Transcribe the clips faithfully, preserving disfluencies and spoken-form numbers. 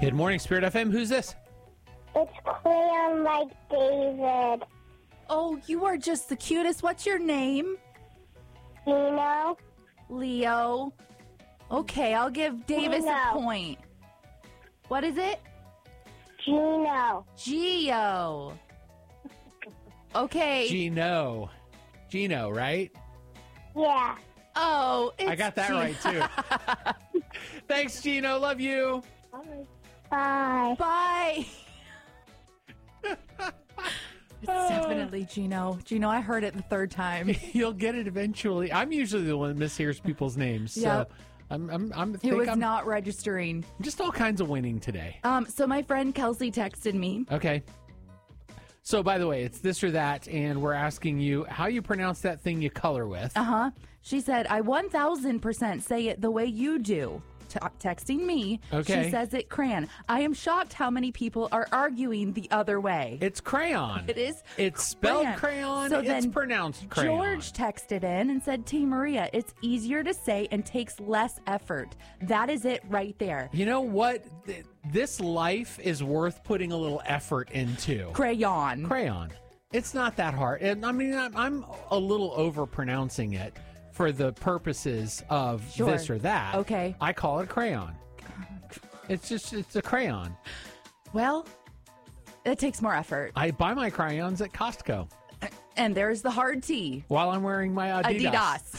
Good morning, Spirit F M. Who's this? It's Crayon like David. Oh, you are just the cutest. What's your name? Gino. Leo. Okay, I'll give Davis Gino. a point. What is it? Gino. Geo. Okay. Gino. Gino, right? Yeah. Oh, it's I got that Gino. right, too. Thanks, Gino. Love you. Bye. Bye. It's definitely Gino. Gino, I heard it the third time. You'll get it eventually. I'm usually the one that mishears people's names. So Yep. I'm, I'm, I'm, It think was I'm not registering. just all kinds of winning today. Um, so my friend Kelsey texted me. Okay. So, by the way, it's this or that, and we're asking you how you pronounce that thing you color with. Uh-huh. She said, I one thousand percent say it the way you do. T- texting me. Okay. She says it crayon. I am shocked how many people are arguing the other way. It's crayon. It is It's spelled crayon. crayon. So it's then pronounced crayon. George texted in and said, T. Maria, it's easier to say and takes less effort. That is it right there. You know what? Th- This life is worth putting a little effort into. Crayon. Crayon. It's not that hard. And I mean, I'm, I'm a little over pronouncing it for the purposes of Sure. this or that. Okay. I call it a crayon. It's just, it's a crayon. Well, it takes more effort. I buy my crayons at Costco And there's the hard T. while I'm wearing my Adidas. Adidas.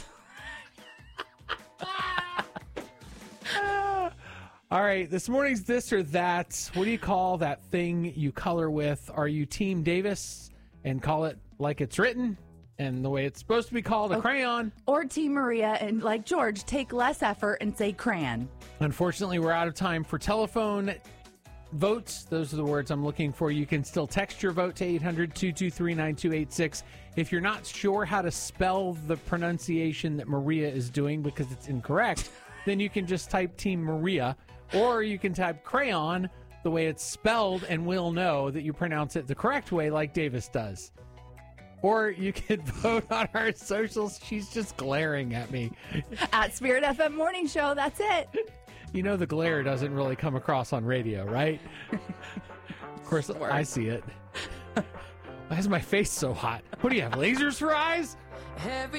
All right, this morning's this or that. What do you call that thing you color with? Are you Team Davis and call it like it's written and the way it's supposed to be called, a crayon? Or T. Maria and like George, take less effort and say crayon. Unfortunately, we're out of time for telephone votes. Those are the words I'm looking for. You can still text your vote to eight hundred, two two three, nine two eight six. If you're not sure how to spell the pronunciation that Maria is doing because it's incorrect, then you can just type Team Maria, or you can type crayon the way it's spelled, and we'll know that you pronounce it the correct way like Davis does. Or you could vote on our socials. She's just glaring at me. At Spirit F M Morning Show, that's it. You know the glare doesn't really come across on radio, right? Of course, I see it. Why is my face so hot? What do you have, lasers for eyes?